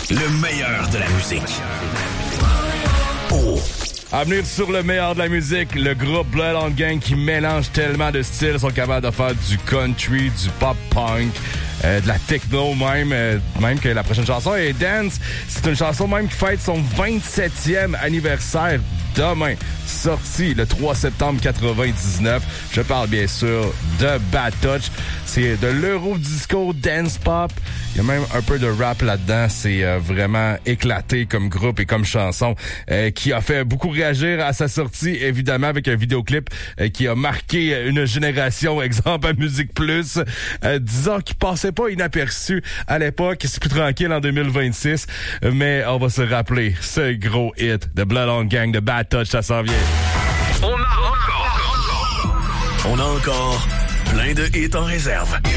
Le meilleur de la musique. Oh. À venir sur le meilleur de la musique, le groupe Bloodhound Gang qui mélange tellement de styles, sont capables de faire du country, du pop-punk, de la techno même que la prochaine chanson est Dance. C'est une chanson même qui fête son 27e anniversaire demain, sorti le 3 septembre 99. Je parle bien sûr de Bad Touch. C'est de l'Eurodisco dance pop. Il y a même un peu de rap là-dedans. C'est vraiment éclaté comme groupe et comme chanson qui a fait beaucoup réagir à sa sortie, évidemment, avec un vidéoclip qui a marqué une génération, exemple à Musique Plus. Disons qu'il passait pas inaperçu à l'époque. C'est plus tranquille en 2026. Mais on va se rappeler ce gros hit de Bloodhound Gang, de Bad Touch, ça s'en vient. On a encore plein de hits en réserve.